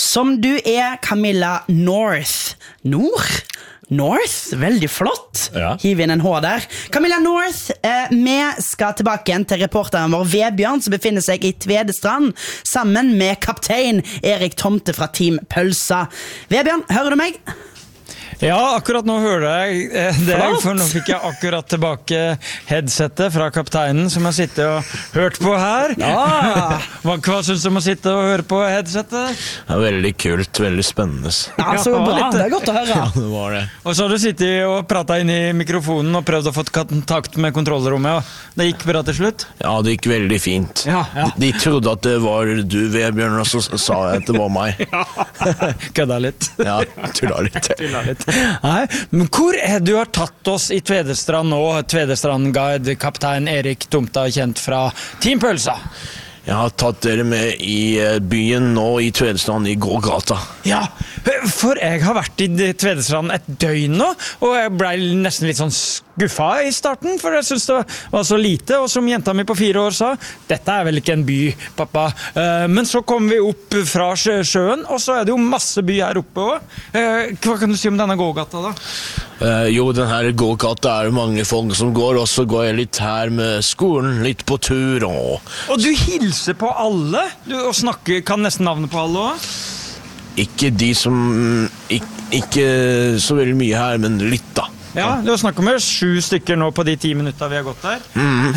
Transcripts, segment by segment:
som du Camilla North. North, veldig flott. Hiv inn en H der. Camilla North, vi skal tilbake igjen til reporteren vår Vebjørn, som befinner seg i Tvedestrand, sammen med kaptein Erik Tomte fra Team Pølsa. Vebjørn, hører du meg? Ja, akkurat nå hører jeg det, for nå fikk jeg akkurat tilbake headsetet fra kapteinen som har sittet og hørt på her. Hva synes du om å sitte og høre på headsetet? Det er veldig kult, veldig spennende. Ja, så bra, det er godt å høre. Ja, det var det. Og så har du sittet og pratet inn i mikrofonen og prøvd å få kontakt med kontrollrommet, og det gikk bra til slutt? Ja, det gikk veldig fint. De trodde at det var du, Vebjørn, og så sa jeg at det var meg. Kødda litt. Ja, tulla litt. Nei, men hvor du har tatt oss i Tvedestrand nå, Tvedestrand-guide, kaptein Erik Tomta, kjent fra Team Pølsa? Jeg har tatt dere med i byen nå i Tvedestrand i gågata. Ja, for jeg har vært i Tvedestrand et døgn nå, og jeg ble nesten litt sånn skuffa i starten, for jeg synes det var så lite, og som jenta mi på 4 år sa, dette er vel ikke en by, pappa. Men så kom vi opp fra sjøen, og så er det jo masse by her oppe også. Hva kan du si om denne gågata da? Jo, den her gågata er mange folk som går, og så går jeg litt her med skolen, litt på tur. Og du hilser på alle? Du kan nesten navnet på alle også? Ikke de som... Ikke så veldig mye her, men litt da. Ja, du har snakket med 7 stykker nå på de 10 minutter vi har gått her.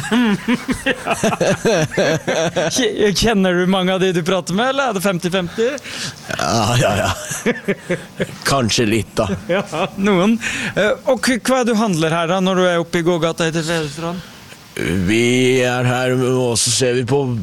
Kjenner du mange av de du prater med, eller er det 50-50? Ja. Kanskje litt da. Ja, noen. Og hva er det du handler her da, når du er oppe i gågata i Tvedestrand? Vi er her, og så ser vi på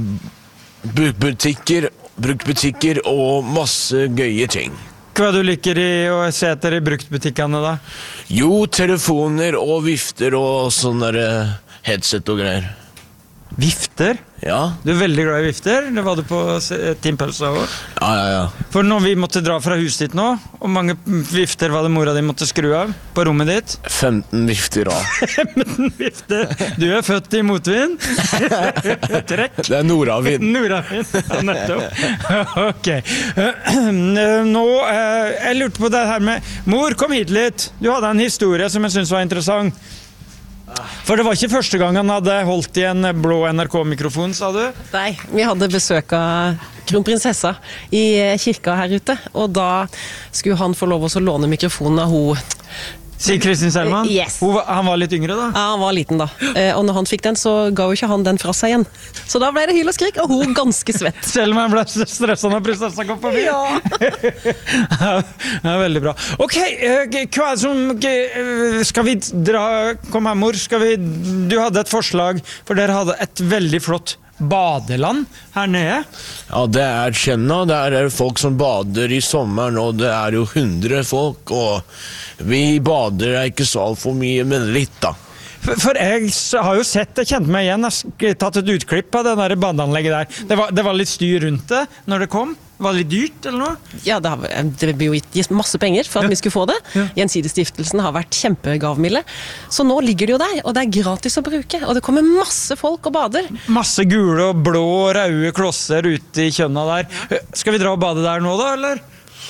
bruktbutikker og masse gøye ting. Hva du liker å se etter i bruktbutikkene da? Jo, telefoner og vifter og sånne headset og greier. Vifter? Ja. Du er veldig glad i vifter. Det var du på Team Pølsa også. Ja. For når vi måtte dra fra huset ditt nå, hvor mange vifter var det mora di måtte skru av på rommet ditt? 15 vifter da. 15 vifter? Du er født i motvind? Trekk. Det er nordavind. Nordavind, ja, nettopp. Ok. Nå, jeg lurte på det her med... Mor, kom hit litt. Du hadde en historie som jeg synes var interessant. For det var ikke første gang han hadde holdt i en blå NRK-mikrofon, sa du? Nei, vi hadde besøk av kronprinsessa i kirka her ute, og da skulle han få lov å låne mikrofonen av hun. Sier Kristin Selman? Yes. Han var litt yngre da? Ja, han var liten da. Og når han fikk den, så ga jo ikke han den fra seg igjen. Så da ble det hyl og skrik, og hun ganske svett. Selman ble stresset når prinsessa kom forbi? Ja. Ja, veldig bra. Ok, hva er det som... Skal vi dra... Kom her, mor. Du hadde et forslag, for dere hadde et veldig flott badeland her nede. Ja, det er Kjenna. Det er folk som bader i sommeren, og det er jo 100 folk, og vi bader ikke så alt for mye, men litt da. For jeg har jo sett, jeg kjente meg igjen, jeg har tatt et utklipp av det der badeanlegget der. Det var litt styr rundt det når det kom. Var det litt dyrt, eller noe? Ja, det ble jo gitt masse penger for at vi skulle få det. Gjensidigestiftelsen har vært kjempegavmilde. Så nå ligger det jo der, og det er gratis å bruke. Og det kommer masse folk og bader. Masse gule og blå og røde klosser ute i kjønna der. Skal vi dra og bade der nå da, eller?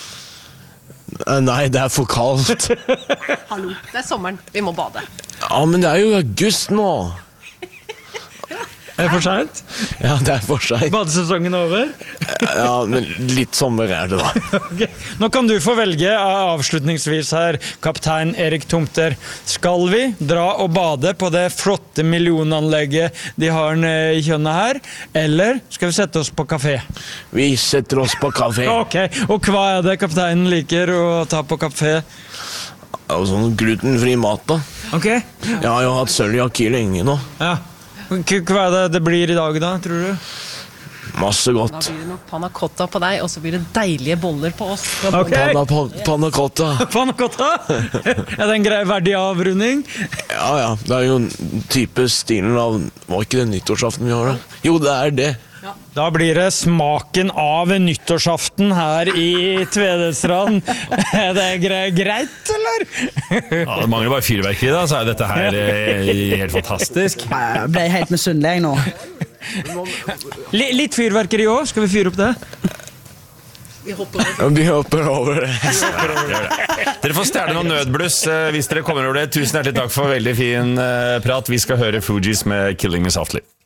Nei, det er for kaldt. Hallo, det er sommeren. Vi må bade. Ja, men det er jo august nå. Er det for sent? Ja, det er for sent. Badesesongen er over? Ja, men litt sommer er det da. Okay. Nå kan du få velge avslutningsvis her, kaptein Erik Tomter. Skal vi dra og bade på det flotte millionanlegget de har i kjønna her, eller skal vi sette oss på kafé? Vi setter oss på kafé. Ok, og hva er det kapteinen liker å ta på kafé? Ja, sånn glutenfri mat da. Ok. Jeg har jo hatt cøliaki lenge nå. Ja. Hva er det blir i dag da, tror du? Masse godt. Da blir det nok panna cotta på deg, og så blir det deilige boller på oss. Okay. Panna cotta. Panna cotta? Er det en verdig avrunding? Ja, det er jo en type stilen av... Var ikke det nyttårsaften vi har da? Jo, det er det. Ja. Da blir det smaken av nyttårsaften her i Tvedestrand. Er det greit, eller? Ja, det mangler bare fyrverkeri da, så er dette her helt fantastisk. Jeg ble helt misunnelig nå. Litt fyrverkeri også, skal vi fyre opp det? Vi hopper over det. Dere får stjerne noen nødbluss hvis dere kommer over det. Tusen hjertelig takk for veldig fin prat. Vi skal høre Fugees med Killing Me Softly.